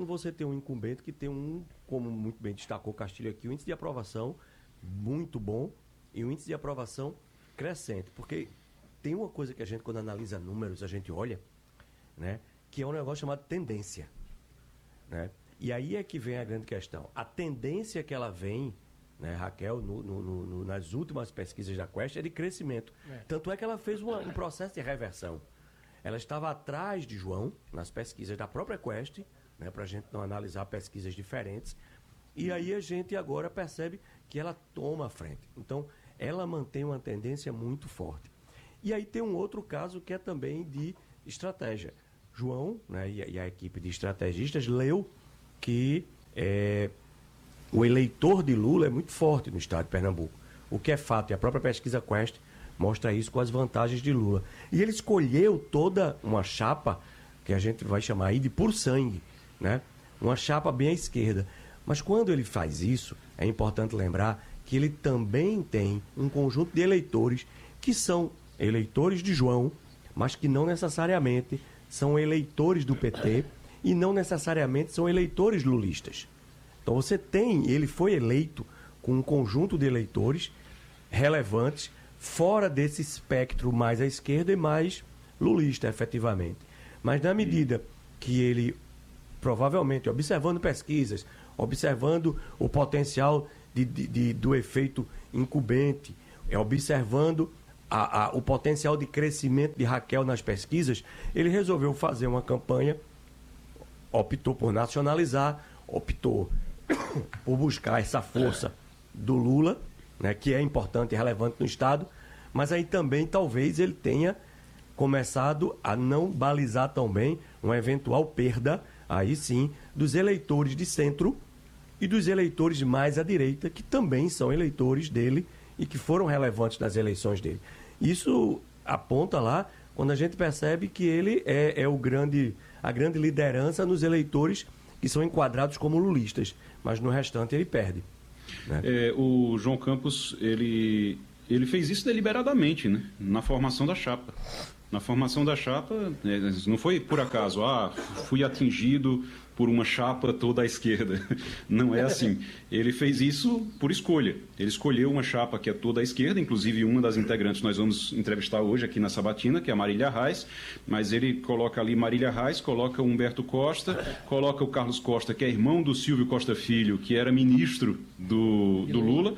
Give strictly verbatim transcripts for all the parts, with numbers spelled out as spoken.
quando você tem um incumbente que tem um, como muito bem destacou Castilho aqui, um índice de aprovação muito bom e um índice de aprovação crescente. Porque tem uma coisa que a gente, quando analisa números, a gente olha, né, que é um negócio chamado tendência. Né? E aí é que vem a grande questão. A tendência que ela vem, né, Raquel, no, no, no, nas últimas pesquisas da Quest, é de crescimento. É. Tanto é que ela fez uma, um processo de reversão. Ela estava atrás de João, nas pesquisas da própria Quest, né, para a gente não analisar pesquisas diferentes. E aí a gente agora percebe que ela toma a frente. Então, ela mantém uma tendência muito forte. E aí tem um outro caso que é também de estratégia. João, né, e, a, e a equipe de estrategistas leu que é, o eleitor de Lula é muito forte no estado de Pernambuco. O que é fato, e a própria pesquisa Quest mostra isso com as vantagens de Lula. E ele escolheu toda uma chapa, que a gente vai chamar aí de puro sangue, né? Uma chapa bem à esquerda. Mas quando ele faz isso, é importante lembrar que ele também tem um conjunto de eleitores que são eleitores de João, mas que não necessariamente são eleitores do P T e não necessariamente são eleitores lulistas. Então você tem, ele foi eleito com um conjunto de eleitores relevantes fora desse espectro mais à esquerda e mais lulista, efetivamente. Mas na medida que ele, provavelmente, observando pesquisas, observando o potencial de, de, de, do efeito incumbente, observando a, a, o potencial de crescimento de Raquel nas pesquisas, ele resolveu fazer uma campanha, optou por nacionalizar, optou por buscar essa força do Lula, né, que é importante e relevante no Estado, mas aí também talvez ele tenha começado a não balizar tão bem uma eventual perda, aí sim, dos eleitores de centro e dos eleitores mais à direita, que também são eleitores dele e que foram relevantes nas eleições dele. Isso aponta lá quando a gente percebe que ele é, é o grande, a grande liderança nos eleitores que são enquadrados como lulistas, mas no restante ele perde. Né? É, o João Campos, ele, ele fez isso deliberadamente, né? Na formação da chapa. Na formação da chapa, não foi por acaso, ah, fui atingido por uma chapa toda à esquerda. Não é assim. Ele fez isso por escolha. Ele escolheu uma chapa que é toda à esquerda, inclusive uma das integrantes nós vamos entrevistar hoje aqui na Sabatina, que é a Marília Reis, mas ele coloca ali Marília Reis, coloca o Humberto Costa, coloca o Carlos Costa, que é irmão do Silvio Costa Filho, que era ministro do, do Lula,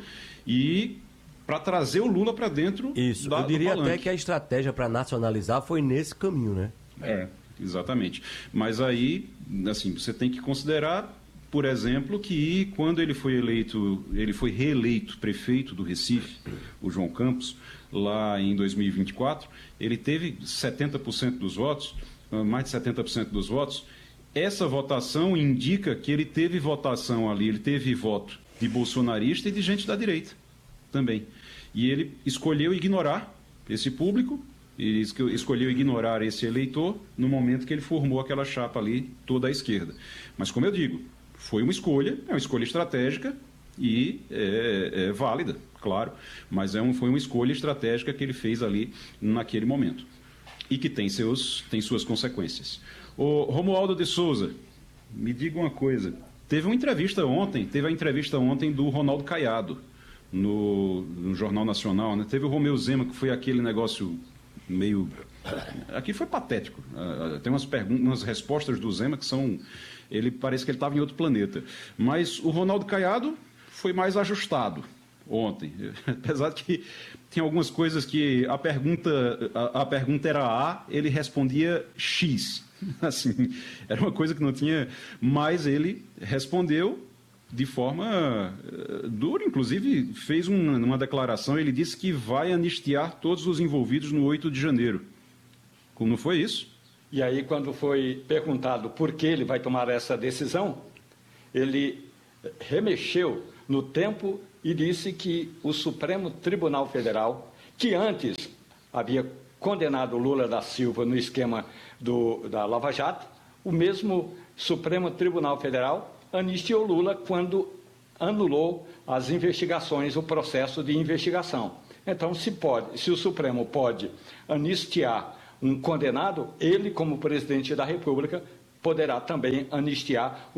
e para trazer o Lula para dentro. Isso, da, eu diria até que a estratégia para nacionalizar foi nesse caminho, né? É, exatamente. Mas aí, assim, você tem que considerar, por exemplo, que quando ele foi eleito, ele foi reeleito prefeito do Recife, o João Campos, lá em dois mil e vinte e quatro, ele teve setenta por cento dos votos, mais de setenta por cento dos votos. Essa votação indica que ele teve votação ali, ele teve voto de bolsonarista e de gente da direita também. E ele escolheu ignorar esse público, ele escolheu ignorar esse eleitor no momento que ele formou aquela chapa ali toda à esquerda. Mas, como eu digo, foi uma escolha, é uma escolha estratégica e é, é válida, claro, mas é um, foi uma escolha estratégica que ele fez ali naquele momento e que tem, seus, tem suas consequências. O Romualdo de Souza, me diga uma coisa, teve uma entrevista ontem, teve a entrevista ontem do Ronaldo Caiado, No, no Jornal Nacional, né? Teve o Romeu Zema, que foi aquele negócio meio... Aqui foi patético. Uh, tem umas, perguntas, umas respostas do Zema que são... Ele parece que ele estava em outro planeta. Mas o Ronaldo Caiado foi mais ajustado ontem. Apesar de que tem algumas coisas que a pergunta, a, a pergunta era A, ele respondia X. Assim, era uma coisa que não tinha... Mas ele respondeu de forma uh, dura, inclusive fez um, uma declaração, ele disse que vai anistiar todos os envolvidos no oito de janeiro. Como não foi isso? E aí, quando foi perguntado por que ele vai tomar essa decisão, ele remexeu no tempo e disse que o Supremo Tribunal Federal, que antes havia condenado Lula da Silva no esquema do, da Lava Jato, o mesmo Supremo Tribunal Federal anistiou Lula quando anulou as investigações, o processo de investigação. Então, se, pode, se o Supremo pode anistiar um condenado, ele, como presidente da República, poderá também anistiar